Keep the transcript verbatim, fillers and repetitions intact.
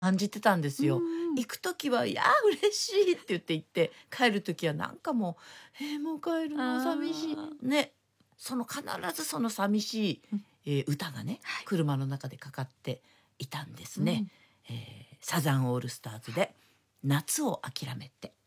感じてたんですうよ。 んうん。 行く時は「いや嬉しい」って言って行って、帰る時はなんかもう「えー、もう帰るの寂しい」 ああ。 ね、その必ずその寂しい、 うん。 えー歌がね、 はい。 車の中でかかっていたんですね。 うん。 えーサザンオールスターズで「夏をあきらめて」。